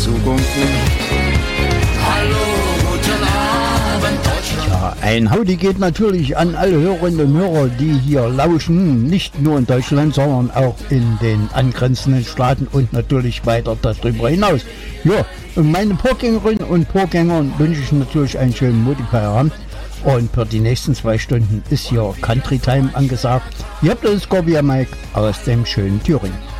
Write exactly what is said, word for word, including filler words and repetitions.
Zukunft. Hallo, guten Abend, Deutschland. Ja, ein Howdy geht natürlich an alle Hörerinnen und Hörer, die hier lauschen, nicht nur in Deutschland, sondern auch in den angrenzenden Staaten und natürlich weiter darüber hinaus. Ja, und meine Vorgängerinnen und Vorgängern wünsche ich natürlich einen schönen Montagabend. Und für die nächsten zwei Stunden ist hier Country Time angesagt. Ihr habt das Scorpia Mike aus dem schönen Thüringen.